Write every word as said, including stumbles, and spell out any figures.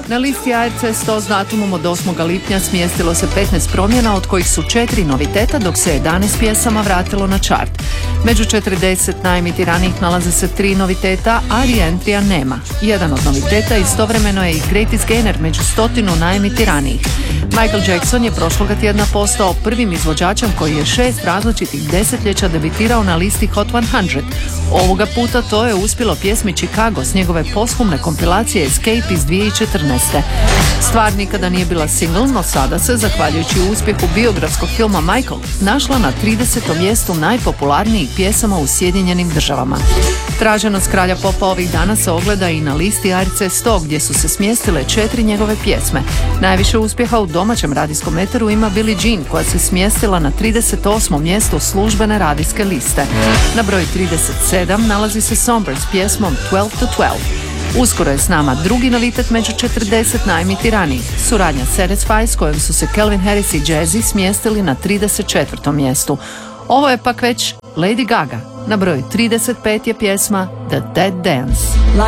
Na listi A R C sto s datumom od osmog lipnja smjestilo se petnaest promjena, od kojih su četiri noviteta, dok se jedanaest pjesama vratilo na čart. Među četrdeset najemitiranijih nalaze se tri noviteta, a re-entrija nema. Jedan od noviteta istovremeno je i Greatest Gainer među stotinu najemitiranijih. Michael Jackson je prošloga tjedna postao prvim izvođačem koji je šest različitih desetljeća debitirao na listi Hot sto. Ovoga puta to je uspjelo pjesmi Chicago s njegove posthumne kompilacije Escape iz dvije tisuće četrnaeste. Stvar nikada nije bila single, no sada se, zahvaljujući uspjehu biografskog filma Michael, našla na tridesetom mjestu najpopularnijih pjesama u Sjedinjenim državama. Traženost kralja popa ovih dana se ogleda i na listi A R C sto, gdje su se smjestile četiri njegove pjesme. Najviše uspjeha u domaćem radijskom eteru ima Billie Jean, koja se smjestila na trideset osmom mjestu službene radijske liste. Na broju trideset sedam nalazi se Somber s pjesmom twelve to twelve. Uskoro je s nama drugi novitet među četrdeset najemitiranijih, suradnja Satisfy s kojom su se Calvin Harris i Jazzy smjestili na trideset četvrtom mjestu. Ovo je pak već Lady Gaga. Na broju trideset pet je pjesma The Dead Dance.